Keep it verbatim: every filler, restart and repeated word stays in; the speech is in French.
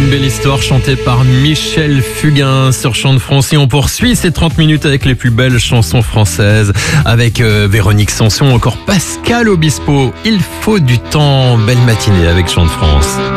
une belle histoire chantée par Michel Fugain sur Chant de France. Et on poursuit ces trente minutes avec les plus belles chansons françaises. Avec euh, Véronique Sanson, encore Pascal Obispo. Il faut du temps. Belle matinée avec Chant de France.